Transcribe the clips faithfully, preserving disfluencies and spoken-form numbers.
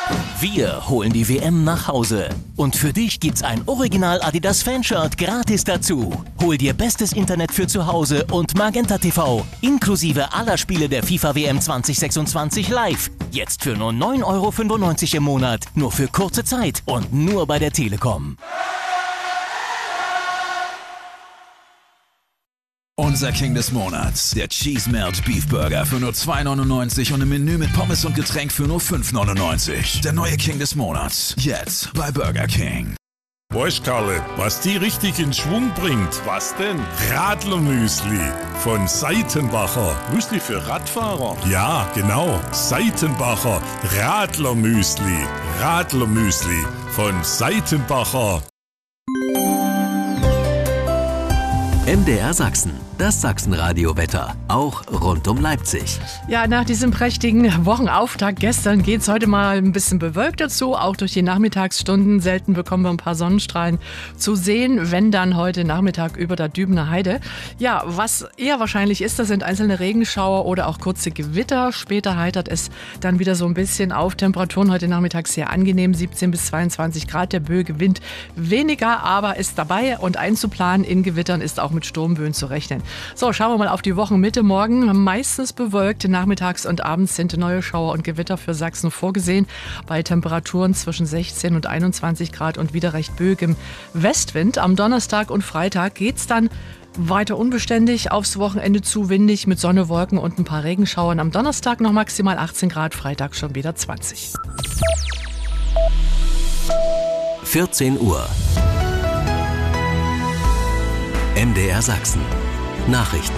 Wir holen die W M nach Hause. Und für dich gibt's ein Original Adidas Fanshirt gratis dazu. Hol dir bestes Internet für zu Hause und Magenta T V, inklusive aller Spiele der FIFA W M zwanzig sechsundzwanzig live. Jetzt für nur neun Euro fünfundneunzig im Monat, nur für kurze Zeit und nur bei der Telekom. Unser King des Monats, der Cheese Melt Beef Burger für nur zwei neunundneunzig und im Menü mit Pommes und Getränk für nur fünf neunundneunzig. Der neue King des Monats, jetzt bei Burger King. Weißt Karle, was die richtig in Schwung bringt? Was denn? Radlermüsli von Seitenbacher. Müsli für Radfahrer? Ja, genau. Seitenbacher Radlermüsli. Radlermüsli von Seitenbacher. M D R Sachsen, das Sachsenradio-Wetter, auch rund um Leipzig. Ja, nach diesem prächtigen Wochenauftakt gestern geht es heute mal ein bisschen bewölkt dazu, auch durch die Nachmittagsstunden. Selten bekommen wir ein paar Sonnenstrahlen zu sehen, wenn dann heute Nachmittag über der Dübener Heide. Ja, was eher wahrscheinlich ist, das sind einzelne Regenschauer oder auch kurze Gewitter. Später heitert es dann wieder so ein bisschen auf. Temperaturen heute Nachmittag sehr angenehm, siebzehn bis zweiundzwanzig Grad. Der böige Wind weniger, aber ist dabei und einzuplanen in Gewittern ist auch mit Sturmböen zu rechnen. So, schauen wir mal auf die Wochenmitte. Morgen meistens bewölkt. Nachmittags und abends sind neue Schauer und Gewitter für Sachsen vorgesehen. Bei Temperaturen zwischen sechzehn und einundzwanzig Grad und wieder recht böigem Westwind. Am Donnerstag und Freitag geht es dann weiter unbeständig, aufs Wochenende zu windig mit Sonne, Wolken und ein paar Regenschauern. Am Donnerstag noch maximal achtzehn Grad, Freitag schon wieder zwanzig. vierzehn Uhr. M D R Sachsen. Nachrichten.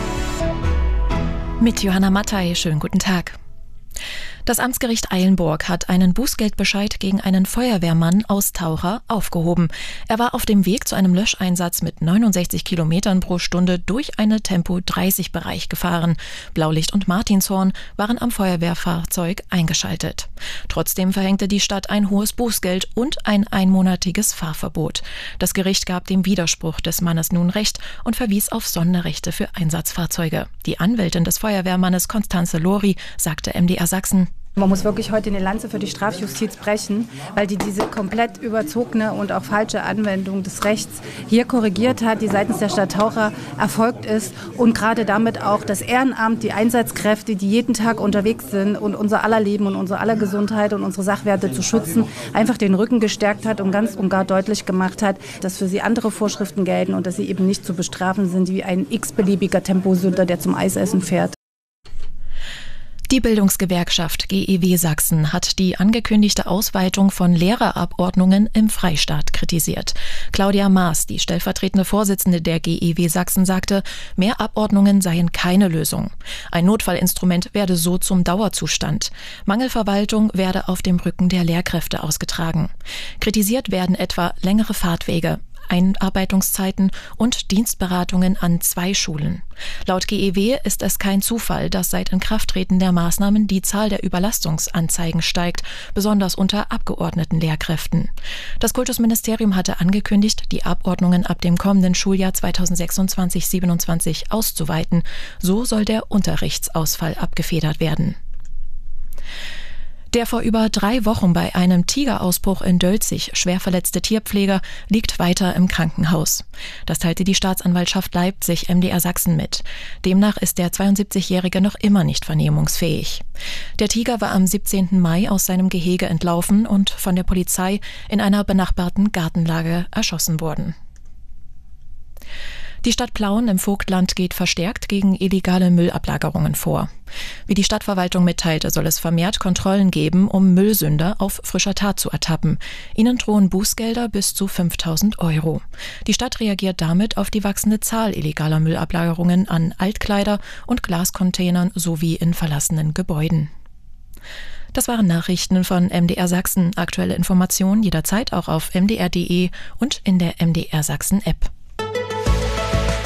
Mit Johanna Mattei, schönen guten Tag. Das Amtsgericht Eilenburg hat einen Bußgeldbescheid gegen einen Feuerwehrmann aus Taucher aufgehoben. Er war auf dem Weg zu einem Löscheinsatz mit neunundsechzig Kilometern pro Stunde durch eine Tempo dreißig Bereich gefahren. Blaulicht und Martinshorn waren am Feuerwehrfahrzeug eingeschaltet. Trotzdem verhängte die Stadt ein hohes Bußgeld und ein einmonatiges Fahrverbot. Das Gericht gab dem Widerspruch des Mannes nun Recht und verwies auf Sonderrechte für Einsatzfahrzeuge. Die Anwältin des Feuerwehrmannes Constanze Lori sagte M D R Sachsen: Man muss wirklich heute eine Lanze für die Strafjustiz brechen, weil die diese komplett überzogene und auch falsche Anwendung des Rechts hier korrigiert hat, die seitens der Stadt Taucher erfolgt ist und gerade damit auch das Ehrenamt, die Einsatzkräfte, die jeden Tag unterwegs sind und unser aller Leben und unsere aller Gesundheit und unsere Sachwerte zu schützen, einfach den Rücken gestärkt hat und ganz und gar deutlich gemacht hat, dass für sie andere Vorschriften gelten und dass sie eben nicht zu bestrafen sind wie ein x-beliebiger Temposünder, der zum Eisessen fährt. Die Bildungsgewerkschaft G E W Sachsen hat die angekündigte Ausweitung von Lehrerabordnungen im Freistaat kritisiert. Claudia Maas, die stellvertretende Vorsitzende der G E W Sachsen, sagte, mehr Abordnungen seien keine Lösung. Ein Notfallinstrument werde so zum Dauerzustand. Mangelverwaltung werde auf dem Rücken der Lehrkräfte ausgetragen. Kritisiert werden etwa längere Fahrtwege, Einarbeitungszeiten und Dienstberatungen an zwei Schulen. Laut G E W ist es kein Zufall, dass seit Inkrafttreten der Maßnahmen die Zahl der Überlastungsanzeigen steigt, besonders unter abgeordneten Lehrkräften. Das Kultusministerium hatte angekündigt, die Abordnungen ab dem kommenden Schuljahr zweitausendsechsundzwanzig siebenundzwanzig auszuweiten. So soll der Unterrichtsausfall abgefedert werden. Der vor über drei Wochen bei einem Tigerausbruch in Dölzig schwer verletzte Tierpfleger liegt weiter im Krankenhaus. Das teilte die Staatsanwaltschaft Leipzig M D R Sachsen mit. Demnach ist der zweiundsiebzigjährige noch immer nicht vernehmungsfähig. Der Tiger war am siebzehnten Mai aus seinem Gehege entlaufen und von der Polizei in einer benachbarten Gartenlage erschossen worden. Die Stadt Plauen im Vogtland geht verstärkt gegen illegale Müllablagerungen vor. Wie die Stadtverwaltung mitteilte, soll es vermehrt Kontrollen geben, um Müllsünder auf frischer Tat zu ertappen. Ihnen drohen Bußgelder bis zu fünftausend Euro. Die Stadt reagiert damit auf die wachsende Zahl illegaler Müllablagerungen an Altkleider- und Glascontainern sowie in verlassenen Gebäuden. Das waren Nachrichten von M D R Sachsen. Aktuelle Informationen jederzeit auch auf m d r punkt d e und in der M D R Sachsen App.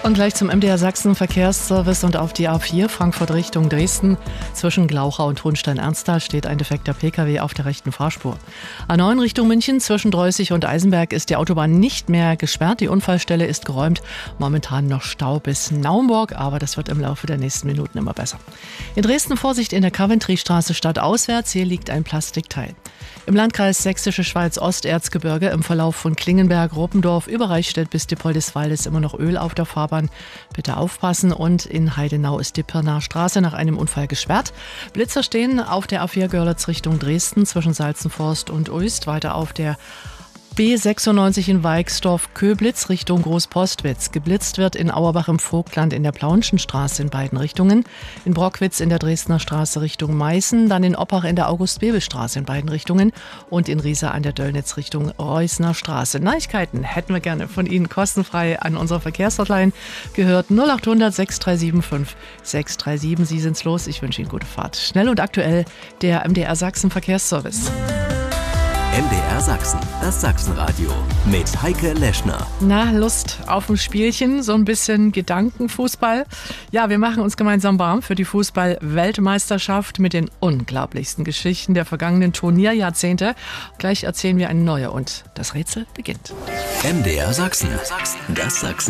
Und gleich zum M D R Sachsen Verkehrsservice und auf die A vier Frankfurt Richtung Dresden. Zwischen Glauchau und Hohenstein-Ernsthal steht ein defekter Pkw auf der rechten Fahrspur. A neun Richtung München zwischen Dreußig und Eisenberg ist die Autobahn nicht mehr gesperrt. Die Unfallstelle ist geräumt. Momentan noch Stau bis Naumburg, aber das wird im Laufe der nächsten Minuten immer besser. In Dresden Vorsicht in der Coventry-Straße stadtauswärts. Hier liegt ein Plastikteil. Im Landkreis Sächsische Schweiz Osterzgebirge im Verlauf von Klingenberg, Ruppendorf über Reichstätt bis Diepoldiswalde ist immer noch Öl auf der Fahrbahn. Bitte aufpassen. Und in Heidenau ist die Pirnaer Straße nach einem Unfall gesperrt. Blitzer stehen auf der A vier Görlitz Richtung Dresden zwischen Salzenforst und Uist. Weiter auf der B sechsundneunzig in Weixdorf-Köblitz Richtung Großpostwitz. Geblitzt wird in Auerbach im Vogtland in der Plaunschen Straße in beiden Richtungen. In Brockwitz in der Dresdner Straße Richtung Meißen, dann in Oppach in der August-Bebel-Straße in beiden Richtungen und in Riesa an der Döllnitz Richtung Reusner Straße. Neuigkeiten hätten wir gerne von Ihnen kostenfrei an unsere Verkehrshotline gehört. null acht hundert sechs drei sieben fünf sechs drei sieben. Sie sind's los. Ich wünsche Ihnen gute Fahrt. Schnell und aktuell der M D R Sachsen Verkehrsservice. M D R Sachsen, das Sachsenradio mit Heike Leschner. Na, Lust auf ein Spielchen, so ein bisschen Gedankenfußball. Ja, wir machen uns gemeinsam warm für die Fußball-Weltmeisterschaft mit den unglaublichsten Geschichten der vergangenen Turnierjahrzehnte. Gleich erzählen wir eine neue und das Rätsel beginnt. M D R Sachsen, das Sachsen.